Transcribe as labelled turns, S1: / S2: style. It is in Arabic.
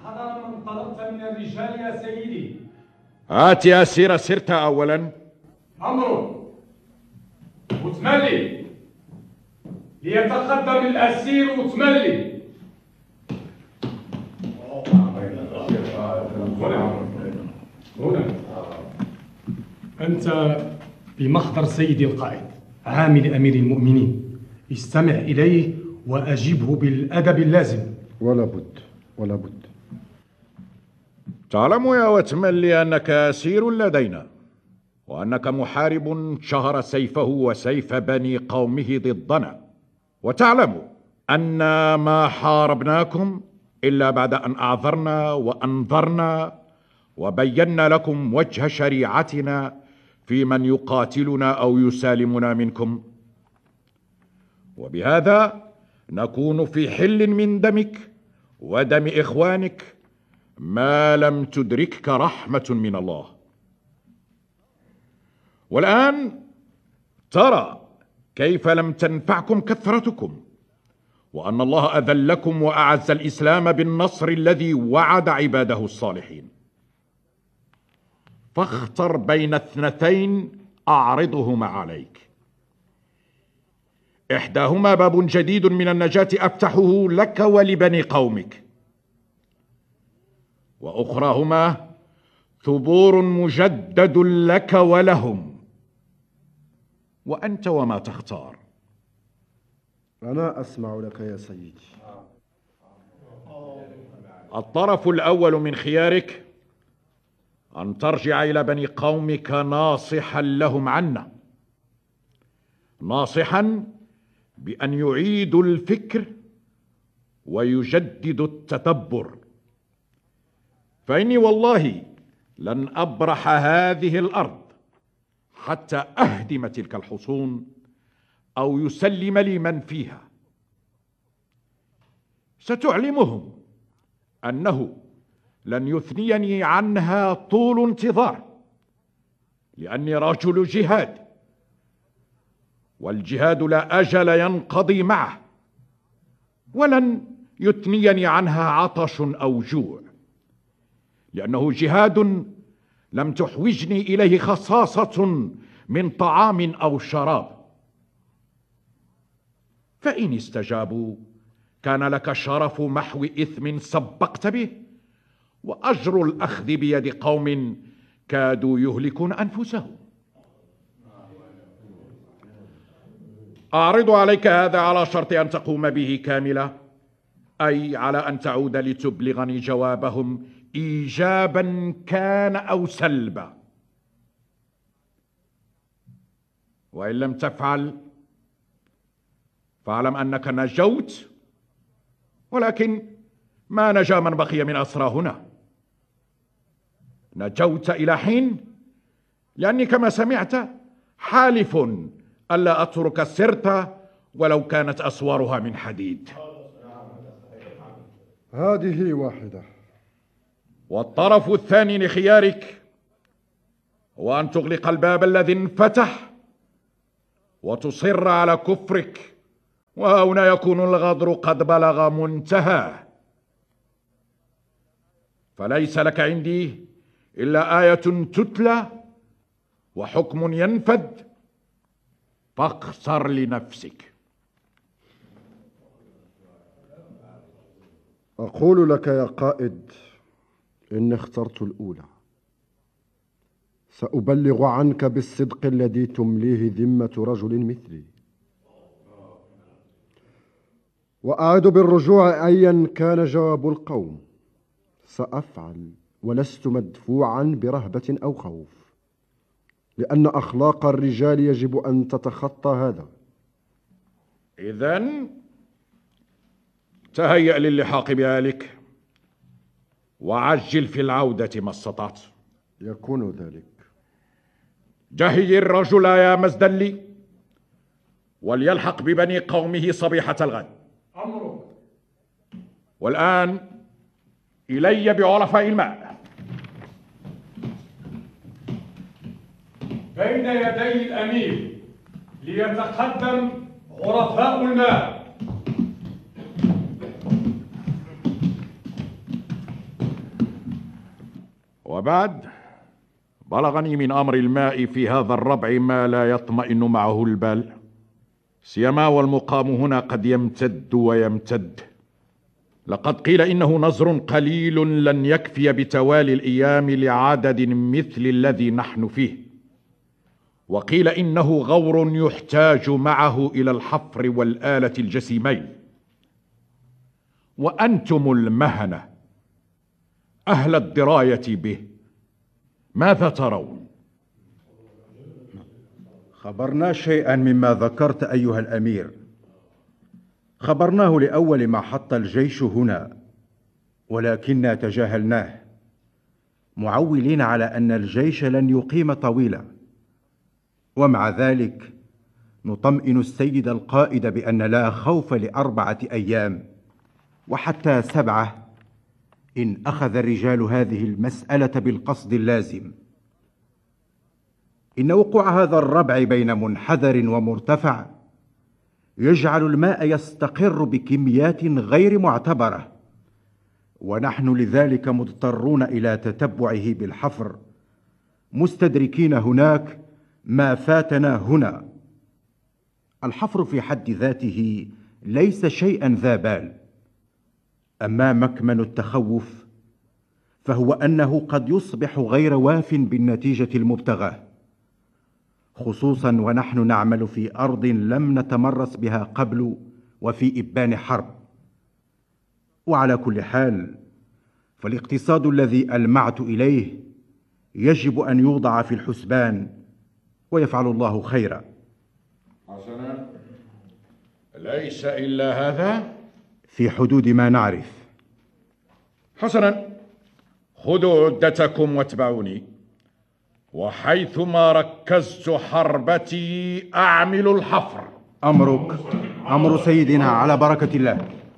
S1: حضر من طلبت من الرجال يا سيدي.
S2: هات يا أسير سرت أولا.
S1: أمره وتملي ليتقدم الأسير وتملي. هنا أنت بمحضر سيدي القائد عامل أمير المؤمنين، استمع إليه وأجبه بالأدب اللازم.
S3: ولا بد ولا بد.
S2: تعلم يا وتملي أنك أسير لدينا، وأنك محارب شهر سيفه وسيف بني قومه ضدنا، وتعلم أن ما حاربناكم إلا بعد أن أعذرنا وأنذرنا وبينا لكم وجه شريعتنا في من يقاتلنا أو يسالمنا منكم، وبهذا نكون في حل من دمك ودم إخوانك ما لم تدركك رحمة من الله. والآن ترى كيف لم تنفعكم كثرتكم، وأن الله أذلكم وأعز الإسلام بالنصر الذي وعد عباده الصالحين. فاختر بين اثنتين أعرضهما عليك، إحداهما باب جديد من النجاة أفتحه لك ولبني قومك، وأخراهما ثبور مجدد لك ولهم، وأنت وما تختار.
S3: أنا أسمع لك يا سيدي.
S2: الطرف الأول من خيارك أن ترجع إلى بني قومك ناصحا لهم عنا، ناصحا بأن يعيدوا الفكر ويجددوا التدبر، فإني والله لن أبرح هذه الأرض حتى أهدم تلك الحصون أو يسلم لي من فيها. ستعلمهم أنه لن يثنيني عنها طول انتظار، لأني رجل جهاد، والجهاد لا أجل ينقضي معه، ولن يثنيني عنها عطش أو جوع، لأنه جهاد لم تحوجني إليه خصاصة من طعام أو شراب. فإن استجابوا كان لك شرف محو إثم سبقت به، وأجر الأخذ بيد قوم كادوا يهلكون أنفسهم. أعرض عليك هذا على شرط أن تقوم به كاملة، أي على أن تعود لتبلغني جوابهم إيجابا كان أو سلبا، وإن لم تفعل فاعلم أنك نجوت، ولكن ما نجا من بقي من أسرى هنا. نجوت إلى حين، لأني كما سمعت حالف ألا أترك سرت ولو كانت أسوارها من حديد.
S3: هذه واحدة.
S2: والطرف الثاني لخيارك هو أن تغلق الباب الذي انفتح وتصر على كفرك، وهنا يكون الغدر قد بلغ منتهاه. فليس لك عندي إلا آية تتلى وحكم ينفذ، فاخسر لنفسك.
S3: أقول لك يا قائد إني اخترت الأولى. سأبلغ عنك بالصدق الذي تمليه ذمة رجل مثلي، وأعد بالرجوع أيا كان جواب القوم. سأفعل ولست مدفوعا برهبة أو خوف، لأن أخلاق الرجال يجب أن تتخطى هذا.
S2: إذن تهيأ للحاق بآلك، وعجل في العودة ما استطعت.
S3: يكون ذلك.
S2: جهي الرجل يا مزدلي، وليلحق ببني قومه صبيحة الغد.
S1: أمرك.
S2: والآن إلي بعرفاء الماء.
S1: بين يدي الأمير ليتقدم عرفاء الماء.
S2: وبعد بلغني من أمر الماء في هذا الربع ما لا يطمئن معه البال، سيما والمقام هنا قد يمتد ويمتد. لقد قيل إنه نزر قليل لن يكفي بتوالي الأيام لعدد مثل الذي نحن فيه، وقيل إنه غور يحتاج معه إلى الحفر والآلة الجسيمين. وأنتم المهنة أهل الدراية به، ماذا ترون؟
S4: خبرنا شيئا مما ذكرت أيها الأمير، خبرناه لأول ما حط الجيش هنا، ولكننا تجاهلناه معولين على أن الجيش لن يقيم طويلا، ومع ذلك نطمئن السيد القائد بأن لا خوف ل4 أيام وحتى 7 إن أخذ الرجال هذه المسألة بالقصد اللازم. إن وقوع هذا الربع بين منحدر ومرتفع يجعل الماء يستقر بكميات غير معتبرة، ونحن لذلك مضطرون إلى تتبعه بالحفر، مستدركين هناك ما فاتنا هنا. الحفر في حد ذاته ليس شيئا ذا بال، أما مكمن التخوف فهو أنه قد يصبح غير واف بالنتيجة المبتغاة، خصوصا ونحن نعمل في أرض لم نتمرس بها قبل وفي إبان حرب. وعلى كل حال فالاقتصاد الذي ألمعت إليه يجب أن يوضع في الحسبان، ويفعل الله خيرا.
S2: حسنا، ليس إلا هذا
S4: في حدود ما نعرف.
S2: حسنا، خذوا عدتكم واتبعوني، وحيثما ركزت حربتي أعمل الحفر.
S4: أمرك، أمر سيدنا، على بركة الله.